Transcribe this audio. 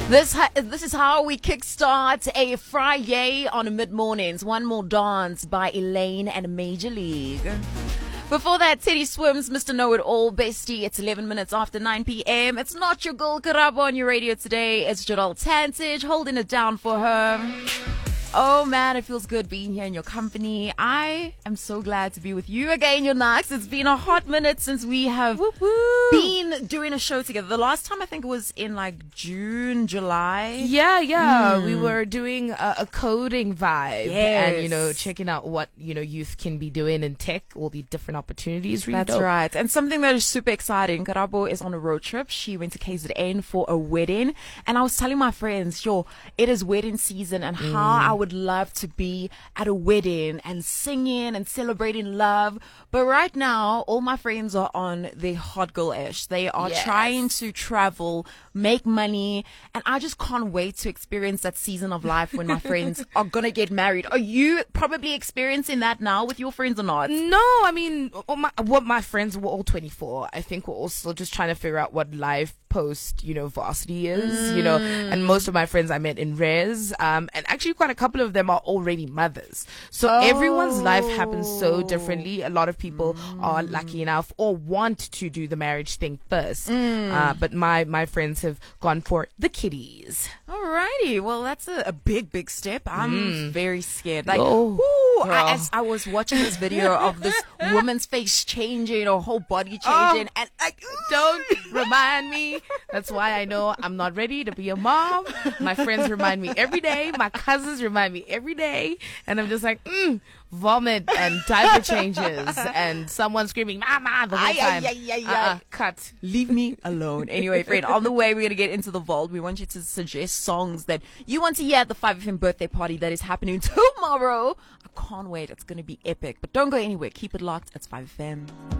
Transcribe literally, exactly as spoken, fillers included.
This ha- this is how we kickstart a Friday on mid mornings. One more dance by Elaine and Major League. Before that, Teddy Swims, Mister Know It All, bestie. It's eleven minutes after nine p.m. It's not your girl Karabo on your radio today. It's Jadal Tantage holding it down for her. Oh man, it feels good being here in your company. I am so glad to be with you again, your Knox. It's been a hot minute since we have woo, woo. been doing a show together. The last time I think it was in like June, July. Yeah, yeah. Mm. We were doing a, a coding vibe. Yes. And, you know, checking out what, you know, youth can be doing in tech, all the different opportunities. Really That's dope. right. And something that is super exciting. Karabo is on a road trip. She went to K Z N for a wedding. And I was telling my friends, yo, it is wedding season and Mm. how I would love to be at a wedding and singing and celebrating love. But right now, all my friends are on the hot girl ish. They are Yes. trying to travel, make money. And I just can't wait to experience that season of life when my friends are going to get married. Are you probably experiencing that now with your friends or not? No, I mean, all my, what my friends were all twenty-four. I think we're also just trying to figure out what life post, you know, varsity is, mm. you know, and most of my friends I met in res, um, and actually quite a couple of them are already mothers. So oh. everyone's life happens so differently. A lot of people mm. are lucky enough or want to do the marriage thing first. Mm. Uh, but my, my friends have gone for the kiddies. Alrighty. Well, that's a, a big, big step. I'm Mm. very scared. Like, Oh, whoo, girl. I, as I was watching this video of this woman's face changing, her whole body changing, Oh. and like, Don't remind me. That's why I know I'm not ready to be a mom. My friends remind me every day. My cousins remind me every day. And I'm just like, mm, vomit and diaper changes and someone screaming, mama, the whole Ay, time. ay, ay, ay, Uh-uh, ay. cut. leave me alone. Anyway, friend, on the way, we're going to get into the vault. We want you to suggest songs that you want to hear at the five F M birthday party that is happening tomorrow. I can't wait. It's going to be epic. But don't go anywhere. Keep it locked. It's five F M.